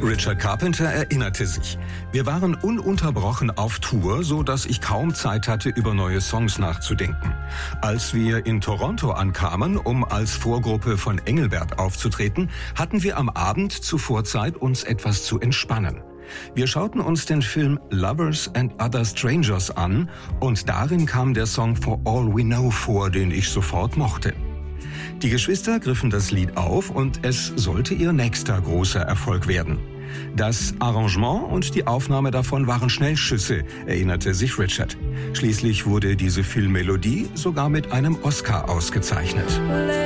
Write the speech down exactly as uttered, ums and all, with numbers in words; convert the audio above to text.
Richard Carpenter erinnerte sich: Wir waren ununterbrochen auf Tour, so dass ich kaum Zeit hatte, über neue Songs nachzudenken. Als wir in Toronto ankamen, um als Vorgruppe von Engelbert aufzutreten, hatten wir am Abend zuvor Zeit, uns etwas zu entspannen. Wir schauten uns den Film Lovers and Other Strangers an und darin kam der Song For All We Know vor, den ich sofort mochte. Die Geschwister griffen das Lied auf und es sollte ihr nächster großer Erfolg werden. Das Arrangement und die Aufnahme davon waren Schnellschüsse, erinnerte sich Richard. Schließlich wurde diese Filmmelodie sogar mit einem Oscar ausgezeichnet.